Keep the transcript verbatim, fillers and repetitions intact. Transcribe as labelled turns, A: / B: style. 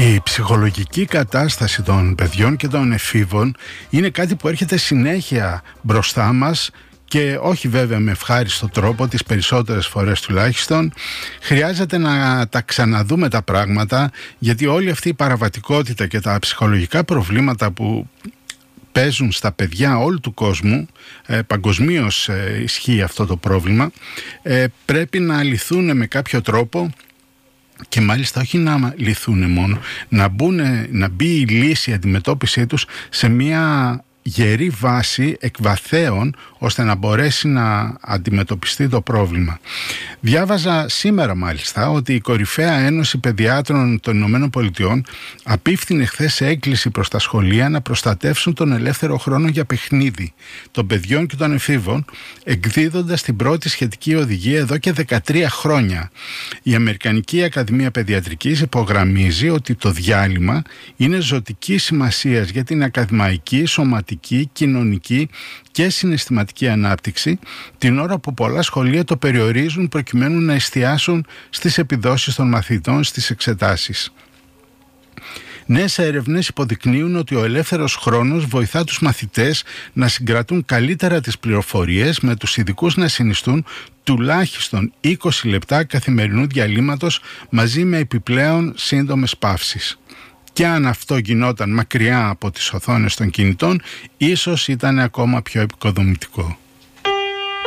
A: Η ψυχολογική κατάσταση των παιδιών και των εφήβων είναι κάτι που έρχεται συνέχεια μπροστά μας και όχι βέβαια με ευχάριστο τρόπο, τις περισσότερες φορές τουλάχιστον. Χρειάζεται να τα ξαναδούμε τα πράγματα, γιατί όλη αυτή η παραβατικότητα και τα ψυχολογικά προβλήματα που παίζουν στα παιδιά όλου του κόσμου, ε, παγκοσμίως ε, ισχύει αυτό το πρόβλημα, ε, πρέπει να λυθούν με κάποιο τρόπο. Και μάλιστα όχι να λυθούν μόνο, να, μπουνε, να μπει η λύση, η αντιμετώπιση τους σε μια γερή βάση εκβαθέων, ώστε να μπορέσει να αντιμετωπιστεί το πρόβλημα. Διάβαζα σήμερα μάλιστα ότι η Κορυφαία Ένωση Παιδιάτρων των Ηνωμένων Πολιτειών απίφθινε χθες έκκληση προς τα σχολεία να προστατεύσουν τον ελεύθερο χρόνο για παιχνίδι των παιδιών και των εφήβων, εκδίδοντας την πρώτη σχετική οδηγία εδώ και δεκατρία χρόνια. Η Αμερικανική Ακαδημία Παιδιατρικής υπογραμμίζει ότι το διάλειμμα είναι ζωτικής σημασίας για την ακαδημαϊκή, σωματική, κοινωνική και συναισθηματική ανάπτυξη, την ώρα που πολλά σχολεία το περιορίζουν προκειμένου να εστιάσουν στις επιδόσεις των μαθητών στις εξετάσεις. Νέες έρευνες υποδεικνύουν ότι ο ελεύθερος χρόνος βοηθά τους μαθητές να συγκρατούν καλύτερα τις πληροφορίες, με τους ειδικούς να συνιστούν τουλάχιστον είκοσι λεπτά καθημερινού διαλύματος μαζί με επιπλέον σύντομες παύσεις. Και αν αυτό γινόταν μακριά από τις οθόνες των κινητών, ίσως ήταν ακόμα πιο επικοδομητικό.